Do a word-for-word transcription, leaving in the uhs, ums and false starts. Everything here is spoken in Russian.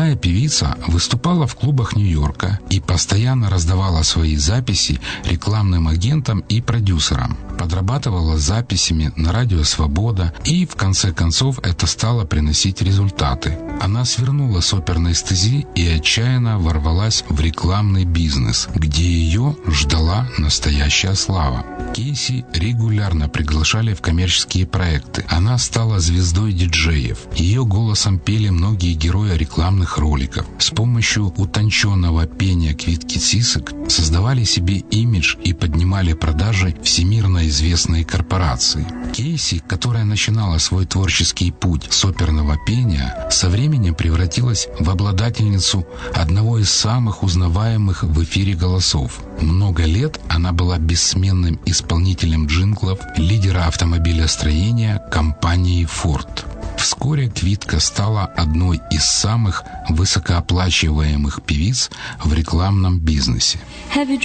Молодая певица выступала в клубах Нью-Йорка и постоянно раздавала свои записи рекламным агентам и продюсерам. Подрабатывала записями на радио «Свобода», и в конце концов это стало приносить результаты. Она свернула с оперной стези и отчаянно ворвалась в рекламный бизнес, где ее ждала настоящая слава. Кейси регулярно приглашали в коммерческие проекты. Она стала звездой диджеев. Ее голосом пели многие герои рекламных роликов. С помощью утонченного пения Квитки Цисек создавали себе имидж и поднимали продажи всемирно известные корпорации. Кейси, которая начинала свой творческий путь с оперного пения, со временем превратилась в обладательницу одного из самых узнаваемых в эфире голосов. Много лет она была бессменным исполнителем джинглов лидера автомобилестроения компании Ford. Вскоре Квитка стала одной из самых высокооплачиваемых певиц в рекламном бизнесе.